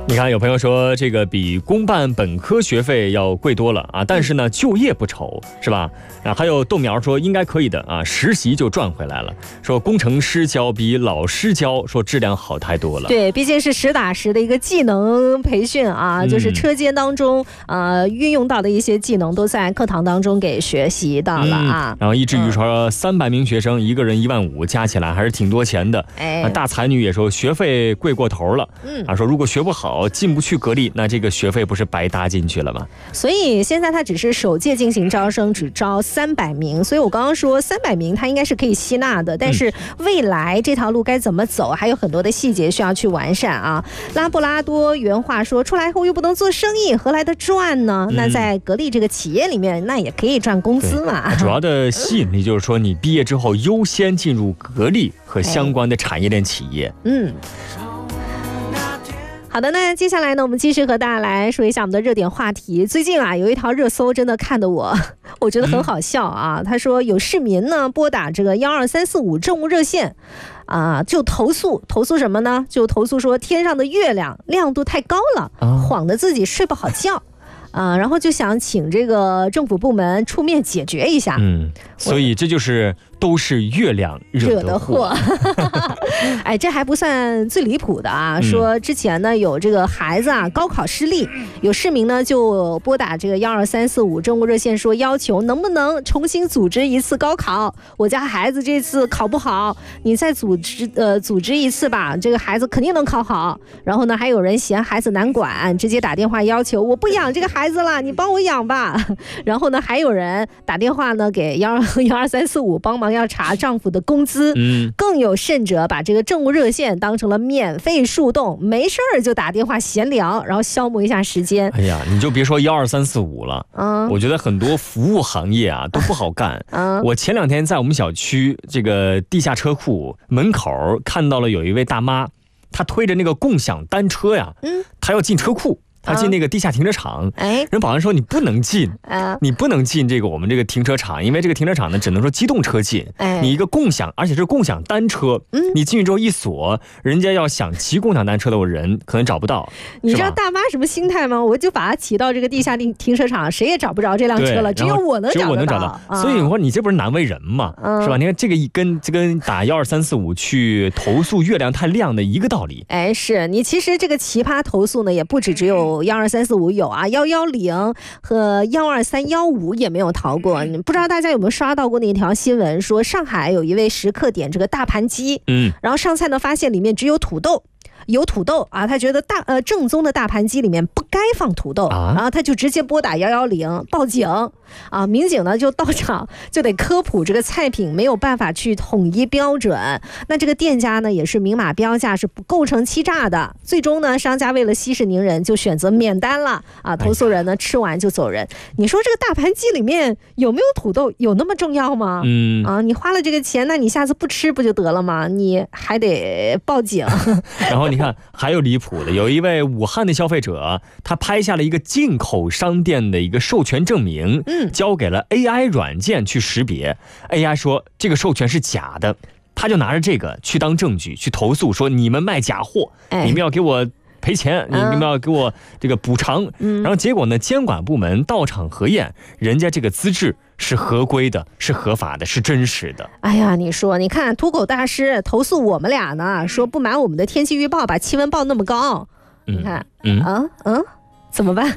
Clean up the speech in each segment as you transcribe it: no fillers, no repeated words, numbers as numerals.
你看，有朋友说这个比公办本科学费要贵多了啊，但是呢，就业不愁，是吧？啊，还有豆苗说应该可以的啊，实习就赚回来了。说工程师教比老师教，说质量好太多了。 对，毕竟是实打实的一个技能培训啊，就是车间当中运用到的一些技能都在课堂当中给学习到了啊。 然后以至于说300名学生，一个人15000，加起来还是挺多钱的。大才女也说学费贵过头了。说如果学不好，进不去格力，那这个学费不是白搭进去了吗？ 所以现在他只是首届进行招生，只招300名，所以我刚刚说300名他应该是可以吸纳的，但是未来这条路该怎么走，还有很多的细节需要去完善啊。拉布拉多原话说，出来后又不能做生意，何来的赚呢？那在格力这个企业里面，那也可以赚工资嘛。 主要的吸引力就是说，你毕业之后优先进入格力和相关的产业链企业。 好的，那接下来呢，我们继续和大家来说一下我们的热点话题。最近啊，有一条热搜真的看得我觉得很好笑啊。他说有市民呢拨打这个12345政务热线啊，就投诉什么呢？就投诉说天上的月亮亮度太高了，晃得自己睡不好觉。然后就想请这个政府部门出面解决一下。 所以这就是都是月亮惹的祸。 哎，这还不算最离谱的啊！说之前呢有这个孩子啊高考失利，有市民呢就拨打这个12345政务热线，说要求能不能重新组织一次高考？我家孩子这次考不好，你再组织一次吧，这个孩子肯定能考好。然后呢，还有人嫌孩子难管，直接打电话要求我不养这个孩子了，你帮我养吧。然后呢，还有人打电话呢给12345帮忙要查丈夫的工资。更有甚者把这个政务热线当成了免费树洞，没事儿就打电话闲聊，然后消磨一下时间。 哎呀，你就别说12345了，我觉得很多服务行业啊都不好干。我前2天在我们小区这个地下车库门口看到了有一位大妈，她推着那个共享单车呀，她要进车库。他进那个地下停车场，人保安说你不能进，你不能进这个我们这个停车场，因为这个停车场呢只能说机动车进，你一个共享，而且是共享单车，你进去之后一锁，人家要想骑共享单车的人可能找不到。 你知道大妈什么心态吗？我就把它骑到这个地下停车场，谁也找不着这辆车了，只有我能找到。 所以我说你这不是难为人吗？是吧？你看这个跟打12345去投诉月亮太亮的一个道理。 是你其实这个奇葩投诉呢也不只有12345有啊，110和12315也没有逃过。不知道大家有没有刷到过那条新闻，说上海有一位食客点这个大盘鸡，然后上菜呢发现里面只有土豆。啊，他觉得正宗的大盘鸡里面不该放土豆，然后他就直接拨打110报警啊。民警呢就到场，就得科普这个菜品没有办法去统一标准。那这个店家呢也是明码标价，是不构成欺诈的。最终呢，商家为了息事宁人，就选择免单了啊。投诉人呢吃完就走人。你说这个大盘鸡里面有没有土豆，有那么重要吗？你花了这个钱，那你下次不吃不就得了吗？你还得报警。 然后你看还有离谱的，有一位武汉的消费者，他拍下了一个进口商店的一个授权证明，交给了 AI 软件去识别。AI 说这个授权是假的，他就拿着这个去当证据去投诉，说你们卖假货，你们要给我赔钱，你们要给我这个补偿。然后结果呢，监管部门到场核验，人家这个资质是合规的，是合法的，是真实的。 哎呀，你看土狗大师投诉我们俩呢，说不满我们的天气预报把气温报那么高。你看怎么办？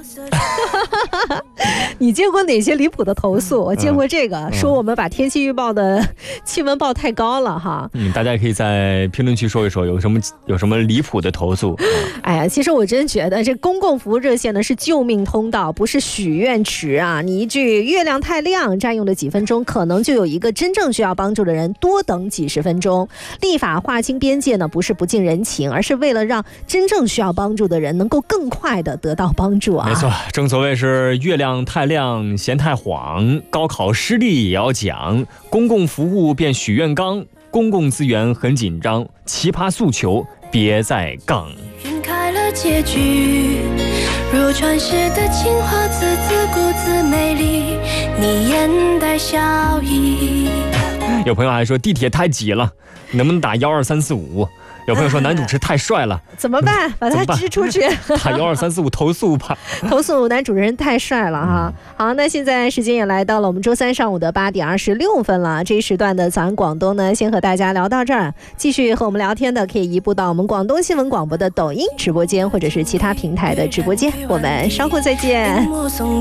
你见过哪些离谱的投诉？我见过这个，说我们把天气预报的气温报太高了哈。 大家可以在评论区说一说有什么离谱的投诉。 哎呀，其实我真觉得这公共服务热线呢是救命通道，不是许愿池啊！你一句月亮太亮，占用了几分钟，可能就有一个真正需要帮助的人多等几十分钟。立法划清边界呢，不是不近人情，而是为了让真正需要帮助的人能够更快的得到帮助啊！ 没错，正所谓是月亮太亮嫌太晃，高考失利也要讲，公共服务变许愿缸，公共资源很紧张，奇葩诉求别再杠。晕开了结局，如传世的情话，字字孤字美丽，你眼带笑意。有朋友还说地铁太挤了，能不能打12345？ 有朋友说男主持太帅了， 怎么办？把他支出去， 打12345投诉吧。 投诉男主持人太帅了哈。好，那现在时间也来到了我们周三上午的8点26分了。这一时段的早安广东呢，先和大家聊到这儿。继续和我们聊天的，可以移步到我们广东新闻广播的抖音直播间，或者是其他平台的直播间。我们稍后再见。